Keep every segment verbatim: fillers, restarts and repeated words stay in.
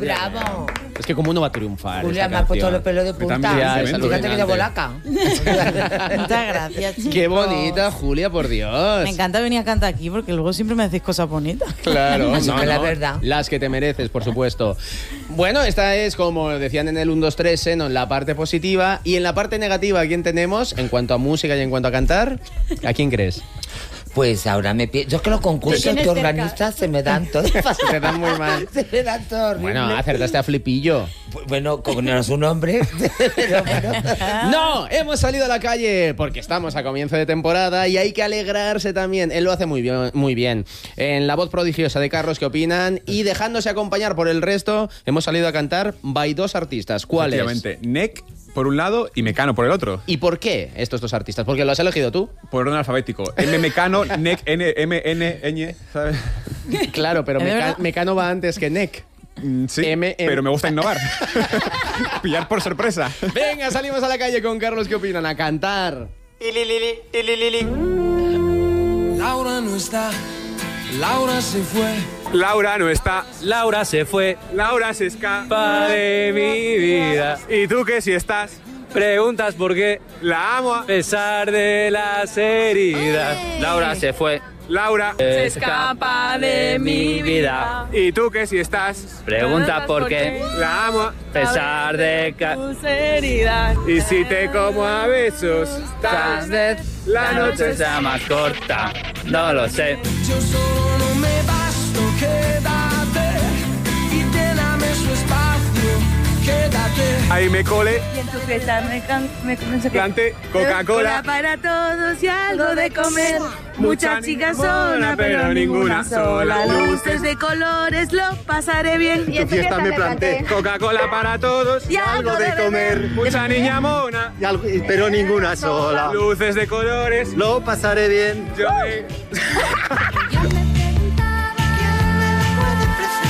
Bravo. Es que como uno va a triunfar. Julia, me ha puesto los pelos de punta. Ya, Fíjate que de bolaca. Muchas gracias, chicos. Qué bonita, Julia, por Dios. Me encanta venir a cantar aquí porque luego siempre me hacéis cosas bonitas. Claro, Así no, que no, la verdad. las que te mereces, por supuesto. Bueno, esta es, como decían en el uno, dos, tres, ¿eh? ¿no? En la parte positiva. Y en la parte negativa, ¿a quién tenemos? En cuanto a música y en cuanto a cantar, ¿a quién crees? Pues ahora me pienso. Yo que los concursos que organizas se me dan todos. Se te dan muy mal. Se me dan todo horrible. Bueno, acertaste a Flipillo. Bueno, como no es un hombre. Pero, pero... No, hemos salido a la calle porque estamos a comienzo de temporada y hay que alegrarse también. Él lo hace muy bien, muy bien. En la voz prodigiosa de Carlos, ¿qué opinan? Y dejándose acompañar por el resto, hemos salido a cantar by dos artistas. ¿Cuáles? Efectivamente, Nek por un lado y Mecano por el otro. ¿Y por qué estos dos artistas? Porque lo has elegido tú. Por orden alfabético. M Mecano, Nek, N, M, N, Ñ, ¿sabes? Claro, pero ¿Es Meca- verdad? Mecano va antes que Nek. Mm, Sí, M, M. pero me gusta innovar. Pillar por sorpresa. Venga, salimos a la calle con Carlos, ¿qué opinan? A cantar. Laura no está, Laura se fue. Laura no está. Laura se fue, Laura se escapa pa de mi vida. ¿Y tú qué si estás? Preguntas por qué, La amo. a pesar de las heridas. Laura se fue, Laura. se escapa de mi vida. ¿Y tú qué si estás? Pregunta por qué, La amo. a pesar de ca- tus heridas. Y si te como a besos, tal vez la noche sea más corta. No lo sé. Yo solo no me basto, quédate y lléname su espacio, quédate. ahí me cole, Y en tu fiesta me, can, me no sé qué. cante Coca-Cola. Para todos y algo de comer. Mucha Muchas chicas ninguna, sola, pero ninguna sola. Luces de colores, lo pasaré bien. Y Tu fiesta me planté Coca-Cola para todos Y algo de beber. Mucha niña mona, Y algo- pero ninguna sola. luces de colores. Lo pasaré bien. Yo me... Yo me preguntaba quién me puede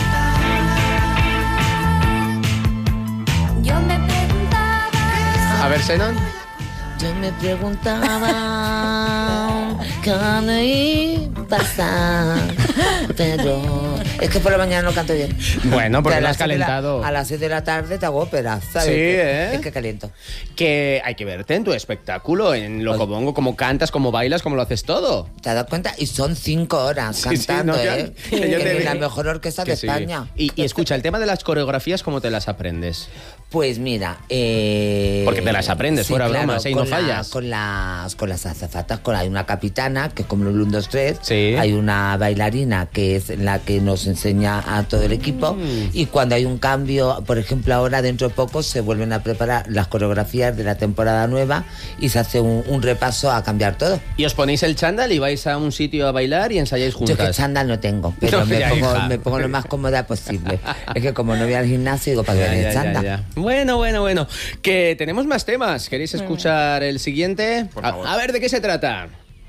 presentar. Yo me preguntaba. A ver, Senon. Yo me preguntaba cómo iba a pasar, pero es que por la mañana no canto bien. Bueno, porque Que a lo las has seis de la- calentado. A las seis de la tarde te hago ópera, ¿sabes? Sí, ¿eh? Es que caliento. Que hay que verte en tu espectáculo, en Locobongo, cómo cantas, cómo bailas, cómo lo haces todo. ¿Te has dado cuenta? Y son cinco horas Sí, sí, cantando, no, ya- ¿eh? que yo Que te ni vi. la mejor orquesta Que de sí. España. Y, y escucha, el tema de las coreografías, ¿cómo te las aprendes? Pues mira, eh, Porque te las aprendes, fuera bromas, ¿eh? Y no con la- fallas. con las con las azafatas, con hay una capitana que es como el uno, dos, tres, Sí. hay una bailarina que es la que nos enseña a todo el equipo Mm. y cuando hay un cambio, por ejemplo ahora dentro de poco se vuelven a preparar las coreografías de la temporada nueva y se hace un, un repaso a cambiar todo. Y os ponéis el chándal y vais a un sitio a bailar y ensayáis juntas. Yo que chándal no tengo, pero No, me, ya, pongo, hija. me pongo lo más cómoda posible. Es que como no voy al gimnasio, digo, ¿para qué Ya, voy ya, en ya, chándal? ya. Bueno, bueno, bueno. Que tenemos más temas. ¿Queréis escuchar el siguiente? Por A, favor. a ver, ¿de qué se trata?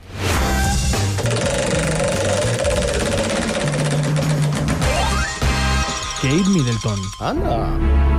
Kate Middleton. Anda.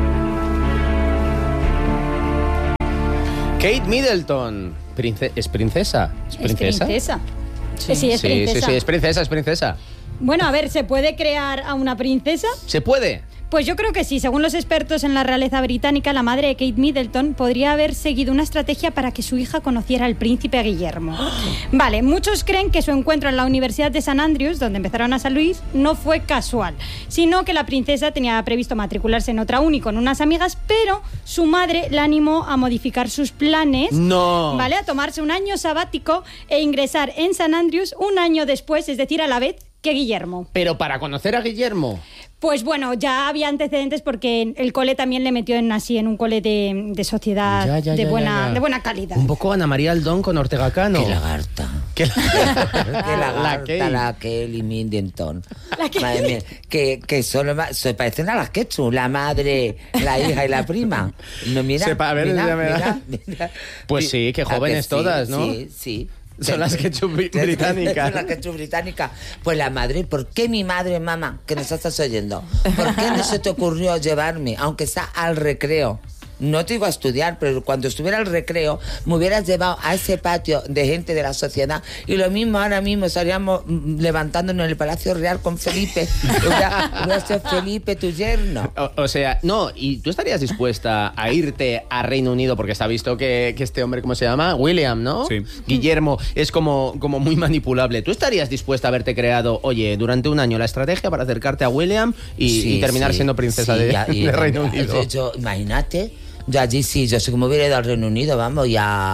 Kate Middleton. Prince- ¿Es princesa? ¿Es Es princesa? princesa. Sí. Sí, es sí, princesa. sí, sí, es princesa, es princesa. Bueno, a ver, ¿se puede crear a una princesa? ¿Se puede? Pues yo creo que sí. Según los expertos en la realeza británica, la madre de Kate Middleton podría haber seguido una estrategia para que su hija conociera al príncipe Guillermo. Vale, muchos creen que su encuentro en la Universidad de San Andrews, donde empezaron a San Luis, no fue casual, sino que la princesa tenía previsto matricularse en otra uni con unas amigas, pero su madre la animó a modificar sus planes. No. ¿Vale? A tomarse un año sabático e ingresar en San Andrews un año después, es decir, a la vez que Guillermo. Pero para conocer a Guillermo. Pues bueno, ya había antecedentes porque el cole también le metió en así en un cole de, de sociedad Ya, ya, de, ya, buena, ya, ya. de buena calidad. Un poco Ana María Aldón con Ortega Cano. ¡Qué lagarta! ¿Qué ¡Qué lagarta! La Kate. La Kelly Middleton. La Kelly. Madre mía, que, que solo ma- se parecen a las Quechu, la madre, la hija y la prima. No, mira, Sepa, a ver, mira, ya me da. mira, mira. Pues sí, qué ¿A que jóvenes sí? todas, ¿no? Sí, sí. Son las Quechu bri- británicas. Son las Quechu británicas. Pues la madre, ¿por qué mi madre, mamá, que nos estás oyendo? ¿Por qué no se te ocurrió llevarme, aunque sea al recreo, no te digo a estudiar, pero cuando estuviera el recreo, me hubieras llevado a ese patio de gente de la sociedad. Y lo mismo ahora mismo estaríamos mm, levantándonos en el Palacio Real con Felipe. Hubiera, hubiera sido Felipe tu yerno. O, o sea, no, ¿y tú estarías dispuesta a irte a Reino Unido? Porque está visto que, que este hombre, ¿cómo se llama? William, ¿no? Sí. Guillermo, es como, como muy manipulable. ¿Tú estarías dispuesta a haberte creado, oye, durante un año la estrategia para acercarte a William y, Sí, y terminar sí, siendo princesa sí, de, ya, y- de Reino Unido? Yo, imagínate, yo allí sí, yo sé que me hubiera ido al Reino Unido, vamos, y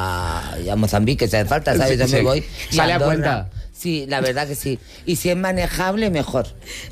a, y a Mozambique, si hace falta, ¿sabes? Sí, Yo sí. me voy. y Sale a Andorra. cuenta. Sí, la verdad que sí. Y si es manejable, mejor.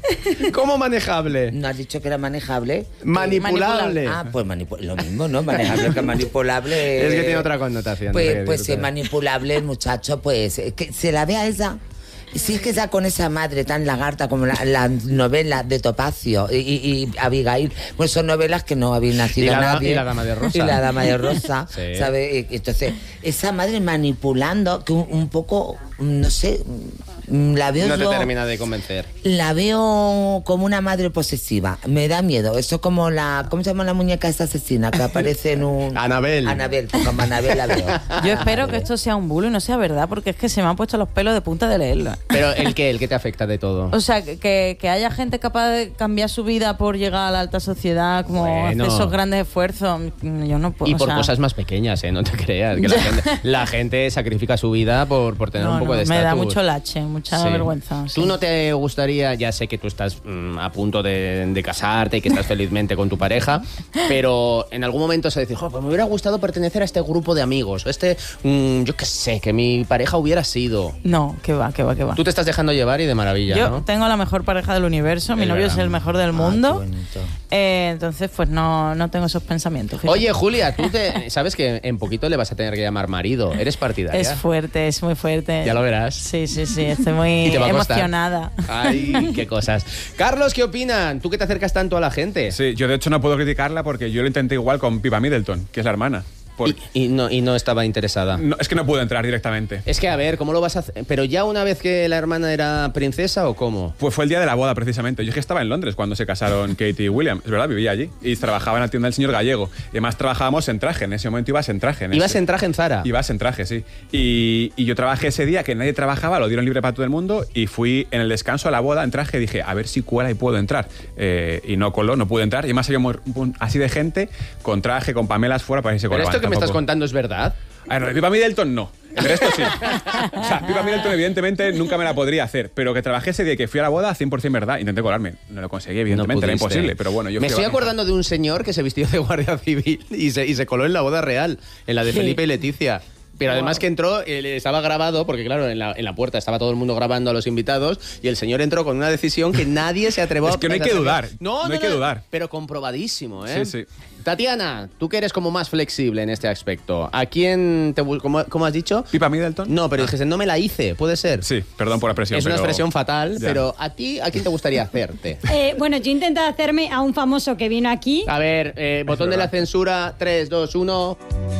¿Cómo manejable? ¿No has dicho que era manejable? Manipulable. Ah, pues manipu- lo mismo, ¿no? Manejable que manipulable. Es que tiene otra connotación. Pues, no sé qué pues si decirte. es manipulable el muchacho, pues eh, que se la ve a ella. Si es que ya con esa madre tan lagarta como la, la novela de Topacio y, y- y Abigail, pues son novelas que no habían nacido Y la da- nadie. y la Dama de Rosa. Y la Dama de Rosa, Sí. ¿sabes? Y- Entonces, esa madre manipulando, que un, un poco, no sé, mm, la veo No te yo- termina de convencer. la veo como una madre posesiva. Me da miedo. Eso es como la... ¿Cómo se llama la muñeca esa asesina? Que aparece en un... Anabel. Anabel. Pues como Anabel la veo. Yo espero que esto sea un bulo y no sea verdad, porque es que se me han puesto los pelos de punta de leerla. Pero ¿el qué? ¿El qué te afecta de todo? O sea, que, que haya gente capaz de cambiar su vida por llegar a la alta sociedad, como Bueno. hacer esos grandes esfuerzos, yo no puedo. Y o por sea, cosas más pequeñas, ¿eh? No te creas. Que la, gente, la gente sacrifica su vida por, por tener no, un poco no, de me estatus. da mucho lache, mucha Sí. vergüenza. ¿Tú sí. no te gustaría, ya sé que tú estás mm, a punto de, de casarte y que estás felizmente con tu pareja, pero en algún momento se dice, "Jo, pues me hubiera gustado pertenecer a este grupo de amigos, o este, mm, yo qué sé, que mi pareja hubiera sido"? No, que va, que va, que va. Tú te estás dejando llevar y de maravilla, Yo ¿no? tengo la mejor pareja del universo, mi Es novio verdad. es el mejor del Ah, mundo. qué bonito. Eh, entonces, pues no, no tengo esos pensamientos. fíjate. Oye, Julia, tú te, sabes que en poquito le vas a tener que llamar marido. ¿Eres partidaria? Es fuerte, es muy fuerte. Ya lo verás. Sí, sí, sí, estoy muy Y te va a costar. emocionada. Ay, qué cosas. Carlos, ¿qué opinan? ¿Tú que te acercas tanto a la gente? Sí, yo de hecho no puedo criticarla porque yo lo intenté igual con Pippa Middleton, que es la hermana. Por- Y, y no, y no estaba interesada. no, es que no pude entrar directamente. Es que, a ver, ¿cómo lo vas a hacer? ¿Pero ya una vez que la hermana era princesa o cómo? Pues fue el día de la boda, precisamente. Yo es que estaba en Londres cuando se casaron Kate y William. Es verdad, vivía allí. Y trabajaba en la tienda del señor Gallego. Y además trabajábamos en traje. En ese momento ibas en traje. En ¿Ibas ese- en traje en Zara? Ibas en traje, sí. Y, y yo trabajé ese día que nadie trabajaba, lo dieron libre para todo el mundo. Y fui en el descanso a la boda en traje. Y dije, a ver si cuela y puedo entrar. Eh, y no coló, no pude entrar. Y además había un- un- así de gente con traje, con pamelas fuera para que se ¿Pero colaban. esto que me estás Tampoco- contando es verdad? A ver, Pippa Middleton no. El resto sí. O sea, Pippa Middleton evidentemente nunca me la podría hacer, pero que trabajé ese día que fui a la boda, cien por ciento verdad. Intenté colarme. No lo conseguí, evidentemente, era pudiste. imposible, pero bueno, yo Me fui estoy a- acordando de un señor que se vistió de guardia civil y se, y se coló en la boda real, en la de Sí. Felipe y Leticia. Pero además que entró, eh, estaba grabado, porque claro, en la, en la puerta estaba todo el mundo grabando a los invitados y el señor entró con una decisión que nadie se atrevió Es que no hay que dudar, No, no no, hay que dudar. Pero comprobadísimo, ¿eh? Sí, sí. Tatiana, tú que eres como más flexible en este aspecto, ¿a quién te bu- cómo, cómo has dicho? ¿Pippa Middleton? No, pero dijiste, no me la hice, puede ser. Sí, perdón por la expresión. Es una pero- expresión fatal, Ya. pero ¿a ti a quién te gustaría hacerte? Eh, bueno, yo intenté hacerme a un famoso que vino aquí. A ver, eh, botón de la censura, tres, dos, uno.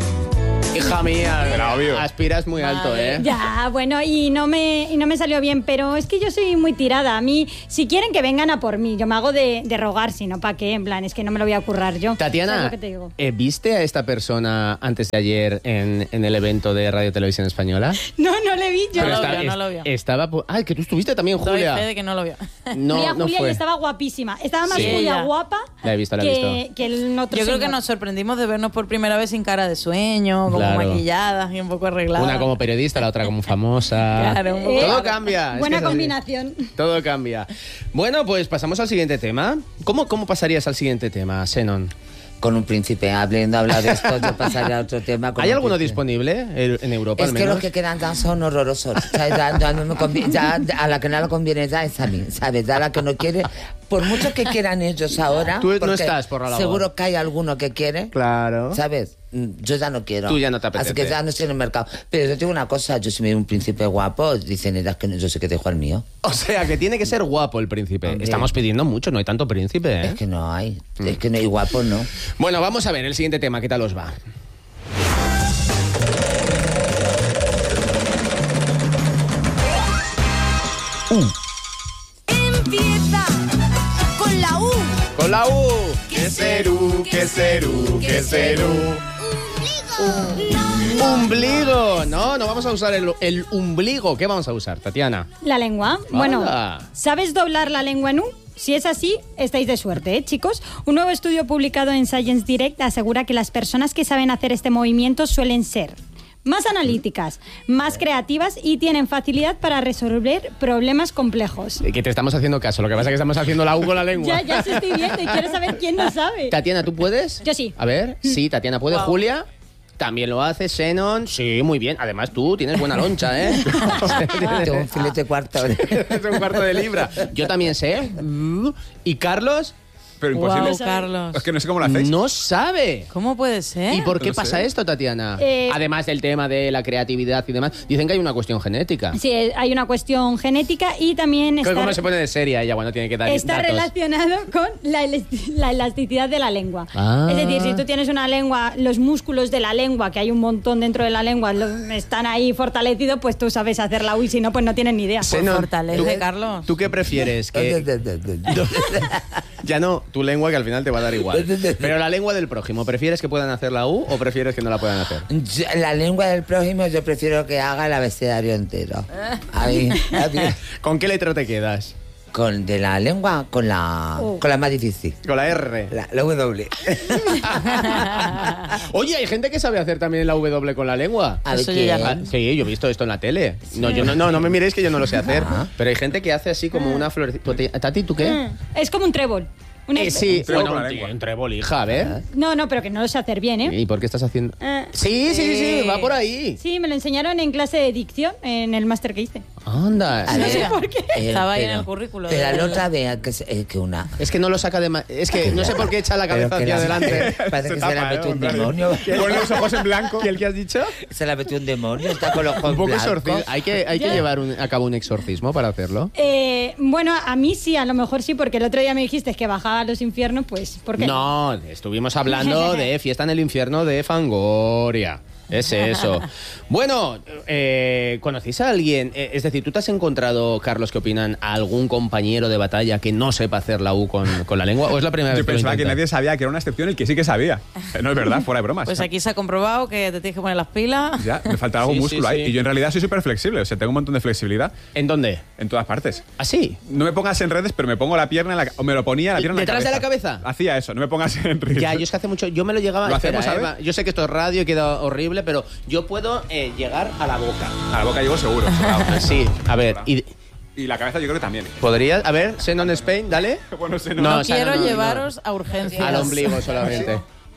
Hija mía, Era obvio. aspiras muy alto, ¿eh? Ya, bueno, y no me y no me salió bien, pero es que yo soy muy tirada. A mí, si quieren que vengan a por mí, yo me hago de, de rogar, si no, ¿para qué? En plan, es que no me lo voy a currar yo. ¿Sabes Tatiana, lo que te digo? eh, ¿viste a esta persona antes de ayer en, en el evento de Radio Televisión Española? No, no le vi yo. No lo esta- vio, no es- lo vio. Estaba... pu- Ay, que tú estuviste también, Doy Julia. fe de que no lo vio. No, Mira, no Julia fue. y estaba guapísima. Estaba más Sí. Julia Ella. guapa La he visto, la he que, visto. que el otro Yo creo que señor. nos sorprendimos de vernos por primera vez sin cara de sueño, como Claro. maquilladas y un poco arregladas. Una como periodista, la otra como famosa. Claro, un poco Todo raro. cambia. es Buena que es así. combinación. Todo cambia. Bueno, pues pasamos al siguiente tema. ¿Cómo, cómo pasarías al siguiente tema, Senon? Con un príncipe, habiendo hablado de esto, yo pasaré a otro tema. con ¿Hay un alguno príncipe. disponible eh, en Europa Es al que menos? los que quedan ya son horrorosos. O sea, ya, ya no me convi- ya a la que no le conviene ya es a mí, ¿sabes? Ya a la que no quiere, por mucho que quieran ellos ahora. Tú no porque estás por la labor. seguro que hay alguno que quiere. Claro. ¿Sabes? Mm, Yo ya no quiero. Tú ya no te apetece. Así que ya no estoy en el mercado. Pero yo te digo una cosa, yo si me veo un príncipe guapo, dicen ellas que no- yo sé que dejo al mío. O sea, que tiene que ser guapo el príncipe. Hombre. Estamos pidiendo mucho, no hay tanto príncipe, ¿eh? Es que no hay. Es que no hay guapo, ¿no? Bueno, vamos a ver el siguiente tema, ¿qué tal os va? Empieza con la U. Con la U. Que ser U, que que serú, que serú. Umbligo. No, no vamos a usar el, el umbligo. ¿Qué vamos a usar, Tatiana? La lengua. Bueno, Anda. ¿sabes doblar la lengua en U? Si es así, estáis de suerte, ¿eh, chicos? Un nuevo estudio publicado en Science Direct asegura que las personas que saben hacer este movimiento suelen ser más analíticas, más creativas y tienen facilidad para resolver problemas complejos. Que te estamos haciendo caso. Lo que pasa es que estamos haciendo la U con la lengua. Ya, ya se estoy viendo y quiero saber quién no sabe. Tatiana, ¿tú puedes? Yo sí. A ver, sí, Tatiana puede. Wow. Julia. También lo hace, Xenon. Sí, muy bien. Además, tú tienes buena loncha, ¿eh? Tengo un filete cuarto. Es un cuarto de libra. Yo también sé. ¿Y Carlos? Pero imposible. Wow, Carlos. Es que no sé cómo lo hacéis. No sabe. ¿Cómo puede ser? ¿Y por qué No pasa sé. esto, Tatiana? Eh, Además del tema de la creatividad y demás, dicen que hay una cuestión genética. Sí, hay una cuestión genética y también está, ¿Cómo se pone de seria ella cuando tiene que dar está datos? relacionado con la, elasti- la elasticidad de la lengua. Ah. Es decir, si tú tienes una lengua, los músculos de la lengua, que hay un montón dentro de la lengua, lo- están ahí fortalecidos, pues tú sabes hacer la U y si no, pues no tienes ni idea. Xenon, fortalece, ¿tú- Carlos. ¿Tú qué prefieres? Que ya no, tu lengua que al final te va a dar igual. Pero la lengua del prójimo, ¿prefieres que puedan hacer la U o prefieres que no la puedan hacer? Yo- La lengua del prójimo yo prefiero que haga el abecedario entero. Ahí, ahí. ¿Con qué letra te quedas? Con de la lengua, con la, Oh. con la más difícil. Con la R. La, la W. Oye, hay gente que sabe hacer también la W con la lengua. A ver Eso yo ya quién. Ah, sí, yo he visto esto en la tele. No, yo no, no, no me miréis que yo no lo sé hacer. Ah. Pero hay gente que hace así como una florecita. Tati, ¿tú qué? Es como un trébol. Un Eh, ex- sí, trébol bueno, con la un, lengua. un trébol, hija, a ver. No, no, pero que no lo sé hacer bien, ¿eh? ¿Y por qué estás haciendo? Eh, Sí, sí, sí, va por ahí. Sí, me lo enseñaron en clase de dicción en el máster que hice. Anda. A ver, ¿Por qué? eh, Estaba ahí en pero- el currículo. Pero la otra vea que, es- eh, que una. Es que no lo saca de... ma- Es que no sé por qué echa la Pero cabeza que hacia la- adelante. Parece Se que se la tapa, metió ¿eh? un Claro. demonio. Con los ojos en blanco. ¿Y el que has dicho? Se la metió un demonio, está con los ojos Un poco blancos. exorcismo. Hay que, hay que Ya. llevar un- a cabo un exorcismo para hacerlo. Eh, bueno, a mí sí, a lo mejor sí, porque el otro día me dijiste que bajaba a los infiernos, pues, ¿por qué? No, estuvimos hablando de Fiesta en el Infierno de Fangoria. Es eso. Bueno, eh, ¿conocéis a alguien? Eh, es decir, ¿tú te has encontrado, Carlos, qué opinan, a algún compañero de batalla que no sepa hacer la U con, con la lengua? ¿O es la primera Yo vez que lo pensaba que intenta? nadie sabía que era una excepción y que sí que sabía. Eh, No es verdad, fuera de bromas. Pues aquí se ha comprobado que te tienes que poner las pilas. Ya, me falta algo Sí, sí, músculo ahí. sí. Y yo en realidad soy súper flexible, o sea, tengo un montón de flexibilidad ¿En dónde? en todas partes. ¿Así? No me pongas en redes, pero me pongo la pierna en la, ca- o me lo ponía la pierna en la ¿Detrás de cabeza. la cabeza? Hacía eso, no me pongas en redes. Ya, yo es que hace mucho... Yo me lo llegaba... ¿Lo espera, hacemos, eh, sabes? va, yo sé que esto es radio y queda horrible, pero yo puedo eh, llegar a la boca. A la boca llego seguro. sobrado. Sí, a ver, y... Y la cabeza yo creo que también. ¿Podrías? A ver, Xenon Spain, dale. Bueno, sé, No, No, o sea, quiero no, no, no. llevaros a urgencias. Al ombligo solamente.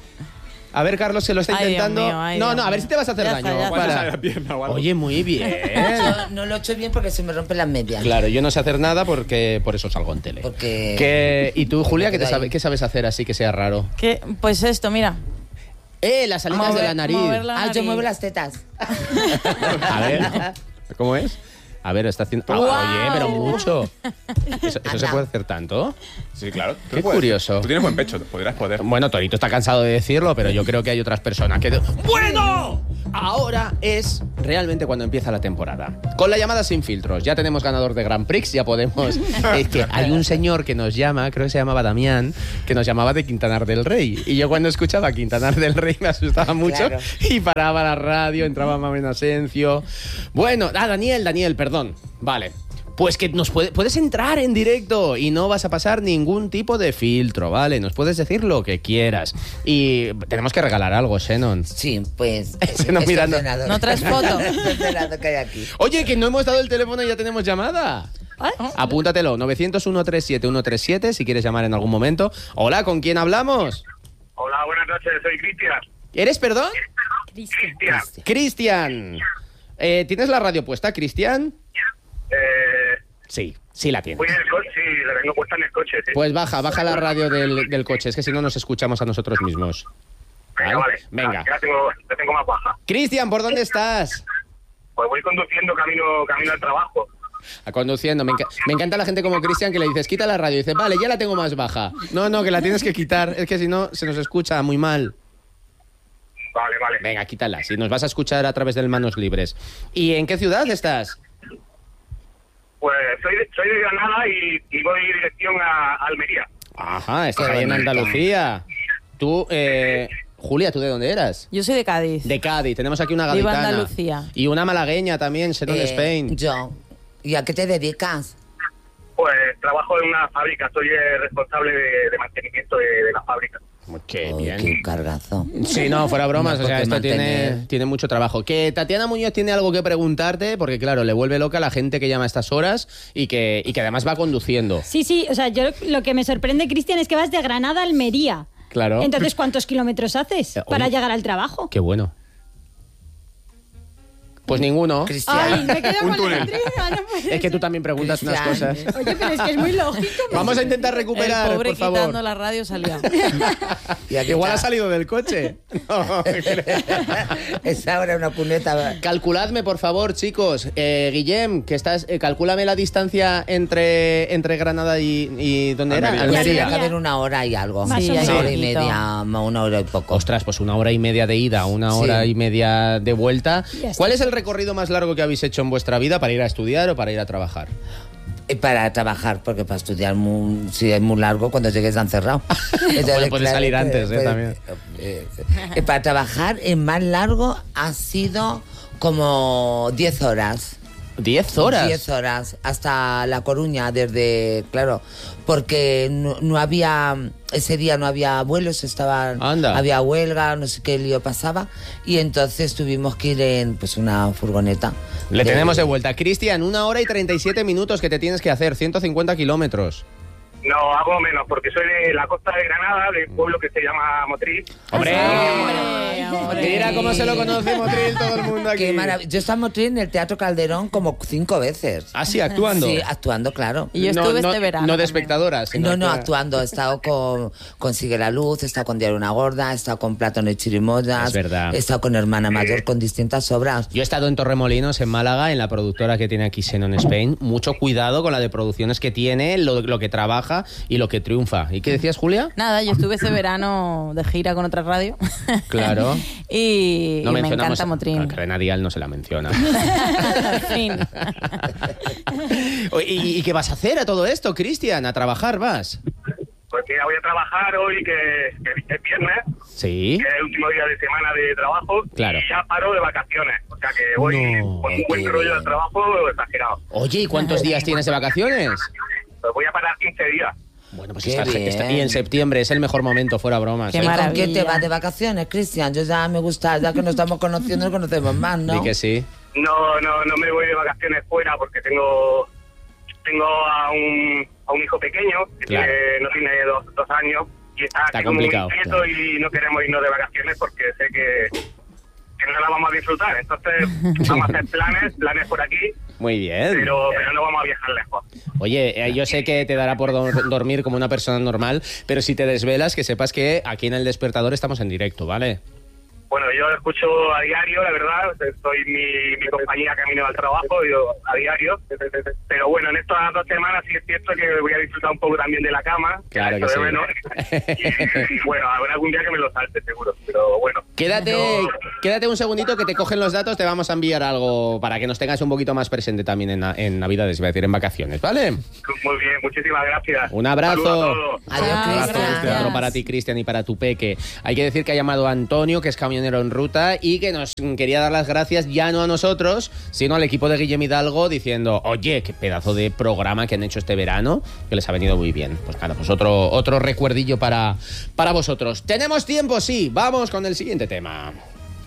A ver, Carlos, se lo está Ay, Dios intentando. mío, ay, no, Dios no, a ver mío. si te vas a hacer Ya daño. está, ya Igual te Para. sale la pierna o algo. Oye, muy bien. Yo no lo he hecho bien porque se me rompen las medias. Claro, yo no sé hacer nada porque por eso salgo en tele. Porque- ¿Qué- ¿Y tú, Julia, qué, te Ahí. sabe- qué sabes hacer así que sea raro? ¿Qué? Pues esto, mira. ¡Eh, las salidas Mover- de la nariz! mover la Ah, yo nariz. muevo las tetas. A ver, ¿cómo es? A ver, está haciendo... Ah, ¡Guau! oye, pero mucho. ¿Eso, eso se Anda. puede hacer tanto? Sí, claro. Tú Qué puedes. curioso. Tú tienes buen pecho, podrías poder. Bueno, Torito está cansado de decirlo, pero yo creo que hay otras personas que... ¡Bueno! Ahora es realmente cuando empieza la temporada. Con la llamada sin filtros. Ya tenemos ganador de Grand Prix, ya podemos... Es que hay un señor que nos llama, creo que se llamaba Damián, que nos llamaba de Quintanar del Rey. Y yo cuando escuchaba Quintanar del Rey me asustaba mucho. Claro. Y paraba la radio, entraba Mamen Asencio. Bueno, ah, Daniel, Daniel, perdón. Vale. Pues que nos puede- puedes entrar en directo y no vas a pasar ningún tipo de filtro, ¿vale? Nos puedes decir lo que quieras. Y tenemos que regalar algo, Xenon. Sí, pues. Se nos es mirando. ordenador. ¿No traes foto? Es ordenador que hay aquí. Oye, que no hemos dado el teléfono y ya tenemos llamada. Apúntatelo, nueve cero uno tres siete uno tres siete si quieres llamar en algún momento. Hola, ¿con quién hablamos? Hola, buenas noches, soy Cristian. ¿Eres, perdón? Cristian. Cristian. Eh, ¿Tienes la radio puesta, Cristian? Eh, Sí, sí la tienes. voy en el coche, sí, la tengo puesta en el coche, sí. Pues baja, baja la radio del, del coche, es que si no nos escuchamos a nosotros mismos. Venga, ¿Vale? vale. Venga. Ya tengo, ya tengo más baja. Cristian, ¿por dónde estás? Pues voy conduciendo camino, camino al trabajo. A conduciendo. Me, enca- me encanta la gente como Cristian que le dices, quita la radio. Y dice, vale, ya la tengo más baja. No, no, que la tienes que quitar. Es que si no, se nos escucha muy mal. Vale, vale. Venga, quítala. Si nos vas a escuchar a través del Manos Libres. ¿Y en qué ciudad estás? Pues soy de, soy de Granada y, y voy dirección a Almería. Ajá, estás Qué ahí en bonito. Andalucía. Tú, eh, Julia, ¿tú de dónde eras? Yo soy de Cádiz. De Cádiz. Tenemos aquí una Viva gaditana. Andalucía. Y una malagueña también, Xenon Eh, Spain. Yo. ¿Y a qué te dedicas? Pues trabajo en una fábrica, soy el responsable de, de mantenimiento de, de la fábrica. Qué Oh, bien. qué cargazo. Sí, no, fuera bromas, No, o sea, porque esto tiene, mantener- tiene mucho trabajo. Que Tatiana Muñoz tiene algo que preguntarte, porque claro, le vuelve loca a la gente que llama a estas horas y que, y que además va conduciendo. Sí, sí, o sea, yo lo que me sorprende, Cristian, es que vas de Granada a Almería. Claro. Entonces, ¿cuántos kilómetros haces Eh, para oye. llegar al trabajo? Qué bueno. Pues ninguno. Ay, me quedo Un con túnel. la intriga, no puede Es que tú también preguntas unas Cristian. cosas. Oye, pero es que es muy lógico. Vamos a intentar recuperar, El pobre por favor. quitando la radio salía. Y aquí Igual ha está. salido del coche. No, Es ahora una cuneta. calculadme, por favor, chicos. Eh, Guillem, que estás, eh, calcúlame la distancia entre, entre Granada y, y ¿dónde era? Almería. Pues Almería. tiene que haber una hora y algo. Más Sí, o una menos. hora y poquito. media, una hora y poco. Ostras, pues una hora y media de ida, una Sí. hora y media de vuelta. Ya está. ¿Cuál es el recorrido más largo que habéis hecho en vuestra vida para ir a estudiar o para ir a trabajar? Y para trabajar, porque para estudiar muy, si es muy largo, cuando llegues han cerrado. Bueno, puede salir antes, ¿eh? pues, También. eh, eh, para trabajar, el más largo ha sido como diez horas. ¿Diez horas? diez horas, hasta La Coruña, desde, claro, porque no, no había, ese día no había vuelos, estaban, Anda. había huelga, no sé qué lío pasaba, y entonces tuvimos que ir en pues una furgoneta. Le de- tenemos de vuelta. Cristian, una hora y treinta y siete minutos que te tienes que hacer, ciento cincuenta kilómetros. No, hago menos, porque soy de la costa de Granada, de un pueblo que se llama Motril. ¡Hombre! Hombre, hombre. Mira cómo se lo conoce Motril todo el mundo aquí. Qué maravilla. Yo estaba en el Teatro Calderón como cinco veces. Ah, sí, actuando. Sí, actuando, claro. Y yo estuve no, este verano. No de también. espectadora, sino No, no, actua- actuando. He estado con, con Sigue la Luz, he estado con Diario Una Gorda, he estado con Platón y Chirimoyas. Es verdad. He estado con Hermana Mayor, con distintas obras. Yo he estado en Torremolinos, en Málaga, en la productora que tiene aquí Xenon Spain. Mucho cuidado con la de producciones que tiene, lo, lo que trabaja y lo que triunfa. ¿Y qué decías, Julia? Nada, yo estuve ese verano de gira con otra radio. Claro. y No y me mencionamos encanta Motril. a Cadena Dial, no se la menciona. Al fin. Oye, ¿Y, y qué vas a hacer a todo esto, Cristian? ¿A trabajar vas? Pues mira, voy a trabajar hoy, que, que es viernes, Sí. que es el último día de semana de trabajo, Claro. y ya paro de vacaciones. O sea que voy No, con un buen qué rollo bien. de trabajo exagerado. Oye, ¿y cuántos días tienes de vacaciones? Pues voy a parar quince días. Bueno, pues Qué está, bien. está- y en septiembre es el mejor momento, fuera bromas. Qué ¿eh? ¿Y con maravilla. quién te vas de vacaciones, Cristian? Yo ya me gusta, ya que nos estamos conociendo, nos conocemos más, ¿no? Di que sí. No, no, no me voy de vacaciones fuera porque tengo tengo a un, a un hijo pequeño que Claro. tiene- no tiene dos, dos años y está, Está aquí como muy complicado, inquieto claro. y no queremos irnos de vacaciones porque sé que, que no la vamos a disfrutar. Entonces vamos a hacer planes, planes por aquí, Muy bien. pero, pero no vamos a viajar lejos. Oye, eh, yo sé que te dará por dor- dormir como una persona normal, pero si te desvelas, que sepas que aquí en El Despertador estamos en directo, ¿vale? Bueno, yo escucho a diario, la verdad, soy mi, mi compañía camino al trabajo, yo a diario, pero bueno, en estas dos semanas sí es cierto que voy a disfrutar un poco también de la cama, Claro echo que de sí. menos, y, y bueno, habrá algún día que me lo salte seguro, pero bueno. Quédate, Yo- quédate un segundito que te cogen los datos, te vamos a enviar algo para que nos tengas un poquito más presente también en, na- en Navidades, voy a decir, en vacaciones, ¿vale? Muy bien, muchísimas gracias. Un abrazo. Saludos a todos. Adiós, Ah, Abrazo, Cristian. este otro para ti, Cristian, y para tu peque. Hay que decir que ha llamado a Antonio, que es camionero en ruta, y que nos quería dar las gracias ya no a nosotros, sino al equipo de Guillem Hidalgo, diciendo, oye, qué pedazo de programa que han hecho este verano, que les ha venido muy bien. Pues nada, pues otro, otro recuerdillo para, para vosotros. ¿Tenemos tiempo? Sí. Vamos con el siguiente tema.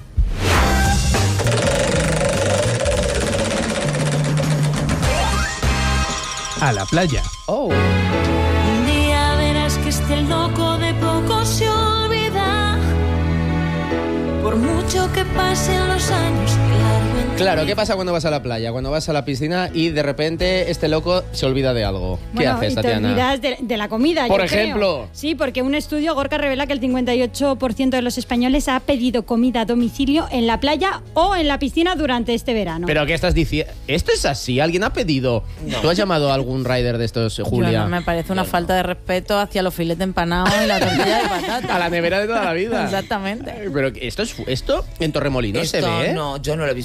A la playa. Oh. Un día verás que este loco de poco se olvida. Por mucho que pasen los años, claro. en tu Claro, vida. ¿qué pasa cuando vas a la playa? Cuando vas a la piscina y de repente este loco se olvida de algo. ¿Qué Bueno, haces, y te Tatiana? olvidas de, de la comida, Por yo creo. ejemplo. Sí, porque un estudio, Gorka, revela que el cincuenta y ocho por ciento de los españoles ha pedido comida a domicilio en la playa o en la piscina durante este verano. ¿Pero qué estás diciendo? ¿Esto es así? ¿Alguien ha pedido? ¿Tú has llamado a algún rider de estos, Julia? Yo no, me parece una falta de respeto hacia los filetes empanados y la tortilla de patata. A la nevera de toda la vida. Exactamente. Pero esto es esto en Torremolinos se Esto ve, ¿eh? no, yo no lo he visto nunca.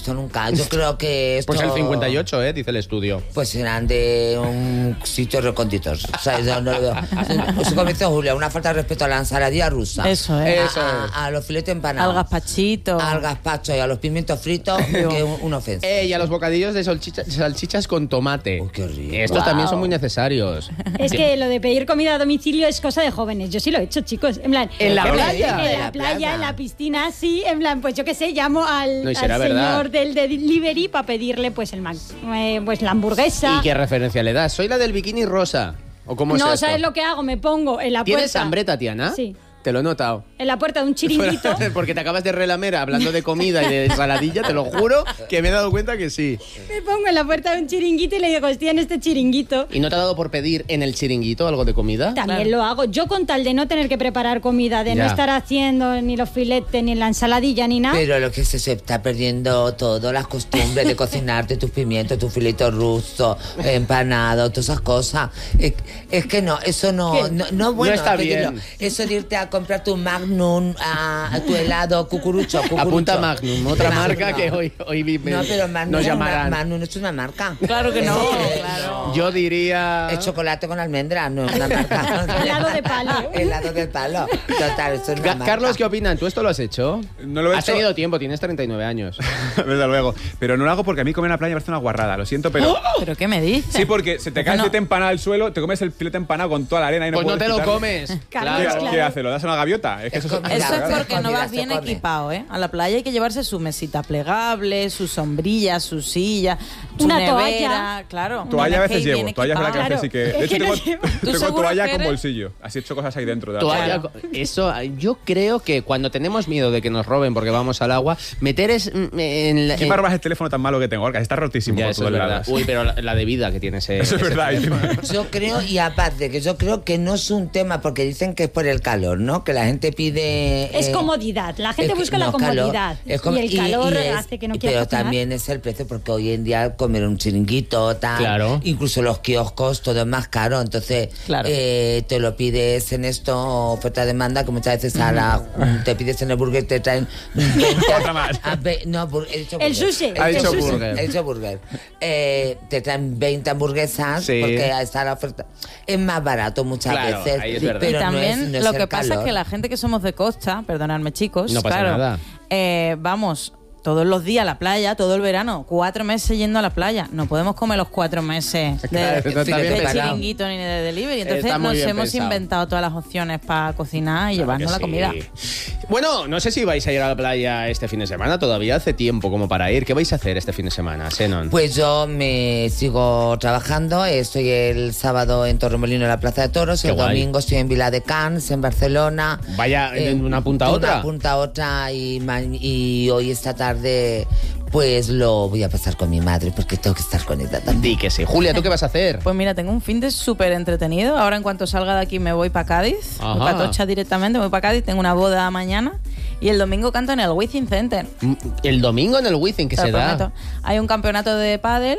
nunca. Yo creo que esto... Pues el cincuenta y ocho, ¿eh? Dice el estudio. Pues serán de un sitio recóndito. O sea, no, no lo veo. Eso como dice Julia, una falta de respeto a la ensaladilla rusa. Eso es. A, Eso es. a, a los filetes empanados. Al gazpachito. Al gazpacho y a los pimientos fritos, que es un- una ofensa. Eh, y a los bocadillos de salchicha- salchichas con tomate. Oh, qué rico. Estos Wow. también son muy necesarios. Es que lo de pedir comida a domicilio es cosa de jóvenes. Yo sí lo he hecho, chicos. En plan, ¿En la en playa? En la playa, en la piscina, sí. En plan, pues yo qué sé, llamo al, No, y al será verdad. señor del delivery para pedirle pues el Mac, eh, pues la hamburguesa. ¿Y qué referencia le das? Soy la del bikini rosa. ¿O cómo es No, esto? ¿sabes lo que hago? Me pongo en la puerta. ¿Tienes hambre, Tatiana? Sí. Te lo he notado. En la puerta de un chiringuito. Porque te acabas de relamer hablando de comida y de ensaladilla, te lo juro que me he dado cuenta que sí. Me pongo en la puerta de un chiringuito y le digo, estoy en este chiringuito. ¿Y no te ha dado por pedir en el chiringuito algo de comida? También lo hago. Yo con tal de no tener que preparar comida, de Ya. no estar haciendo ni los filetes, ni la ensaladilla, ni nada. Pero lo que se, se está perdiendo todo, las costumbres de cocinarte tus pimientos, tus filetos rusos, empanados, todas esas cosas. Es, es que no, eso no, ¿Qué? no, no, bueno, No está pedirlo. bien. Eso de irte a comprar tu Magnum, a, a tu helado, cucurucho, cucurucho. Apunta Magnum, otra Magnum, marca no. que hoy, hoy vi- No, pero Magnum, nos es una- llamarán. Magnum no es una marca. Claro que no, Eh, claro. Yo diría... Es chocolate con almendra, no es una marca. Helado de palo. Helado de palo. Total, eso es una Ca- marca. Carlos, ¿qué opinan? ¿Tú esto lo has hecho? No lo he Has hecho. tenido tiempo, tienes treinta y nueve años. Desde luego. Pero no lo hago porque a mí comer en la playa me parece una guarrada. Lo siento, pero... ¿Pero qué me dices? Sí, porque se te cae el No. filete empanado al suelo, te comes el filete empanado con toda la arena y no Pues no puedes te lo quitarlo. comes. ¿Qué, Carlos, qué claro. hace? ¿Lo das a una gaviota? Es que Es eso comida. Eso es Claro, porque no comida vas se bien come. equipado, ¿eh? A la playa hay que llevarse su mesita plegable, su sombrilla, su silla, su Una nevera, toalla. claro. Toalla a Tienes que veces ir llevo, bien toalla es verdad que a equipado. veces sí que... Claro, De es hecho, que no tengo, llevo- ¿Tú tengo seguro toalla que con eres? bolsillo. Así he hecho cosas ahí dentro. De la Toalla, playa. eso, yo creo que cuando tenemos miedo de que nos roben porque vamos al agua, meter es mm, en la... ¿Quién me robas el teléfono tan malo que tengo? Orca, está rotísimo Ya, por eso todos es verdad. lados. Uy, pero la, la de vida que tiene ese... Eso es ese verdad. teléfono. Yo creo, y aparte, que yo creo que no es un tema, porque dicen que es por el calor, ¿no? Que la gente pide... Es eh, comodidad. La gente es que- busca la no, calor. comodidad. Es como- y el calor es- hace que no quiera Pero cocinar. también es el precio, porque hoy en día comer un chiringuito, tal, Claro. incluso los kioscos, todo es más caro. Entonces, Claro. eh, te lo pides en esto, oferta-demanda, que muchas veces a la, te pides en el burger, te traen veinte, Otra más. a ve- no, bur- he dicho El burger. sushi. He Ha dicho dicho sushi, burger. He dicho burger. Eh, te traen veinte hamburguesas, Sí. porque está la oferta. Es más barato muchas Claro, veces. ahí es verdad. Pero Y también no es, no es lo el que pasa calor. es que la gente que somos de costa, perdonadme chicos, No pasa claro, nada. eh, vamos todos los días a la playa, todo el verano, cuatro meses yendo a la playa. No podemos comer los cuatro meses de, Claro, eso está de bien pensado. chiringuito ni de delivery. Entonces Está muy nos bien hemos pensado. inventado todas las opciones para cocinar y Claro llevarnos que la sí. comida. Bueno, no sé si vais a ir a la playa este fin de semana. Todavía hace tiempo como para ir. ¿Qué vais a hacer este fin de semana, Xenon? Pues yo me sigo trabajando. Estoy el sábado en Torremolino, en la Plaza de Toros. Qué El guay. domingo estoy en Vila de Cans, en Barcelona. Vaya, de una punta a de otra. Una punta a otra. Y, ma- y hoy, esta tarde, pues lo voy a pasar con mi madre, porque tengo que estar con ella también. Di que sí. Julia, ¿tú qué vas a hacer? Pues mira, tengo un fin de súper entretenido. Ahora en cuanto salga de aquí me voy para Cádiz. Ajá. Voy para Atocha directamente, me voy para Cádiz. Tengo una boda mañana. Y el domingo canto en el Wizzing Center. El domingo en el Wizzing, ¿qué Te se lo da? prometo. Hay un campeonato de pádel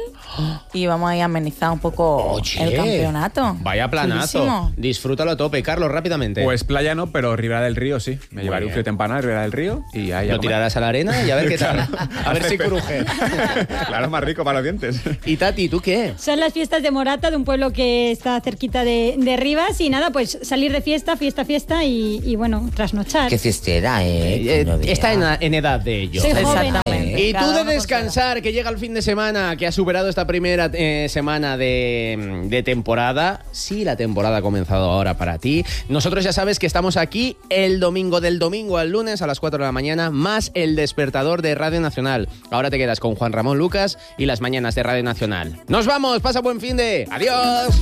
y vamos a ir a amenizar un poco Oye, el campeonato. Vaya planazo. Chulísimo. Disfrútalo a tope. Carlos, rápidamente. Pues playa no, pero Ribera del Río sí. Me Muy llevaré un bien. filete empanado a Ribera del Río y ahí a Lo comer. tirarás a la arena y a ver qué tal. Claro. A ver si cruje. Claro, más rico para los dientes. Y Tati, ¿tú qué? Son las fiestas de Morata, de un pueblo que está cerquita de, de Rivas. Y nada, pues salir de fiesta, fiesta, fiesta y, y bueno, trasnochar. Qué fiestera, ¿eh? Eh, Que no veas. está en, en edad de ello. Soy joven. Exactamente. Y tú Cada de uno con descansar, que llega el fin de semana, que ha superado esta primera eh, semana de, de temporada. Sí, la temporada ha comenzado ahora para ti. Nosotros ya sabes que estamos aquí el domingo, del domingo al lunes a las cuatro de la mañana, más el despertador de Radio Nacional. Ahora te quedas con Juan Ramón Lucas y las mañanas de Radio Nacional. ¡Nos vamos! ¡Pasa buen fin de! ¡Adiós!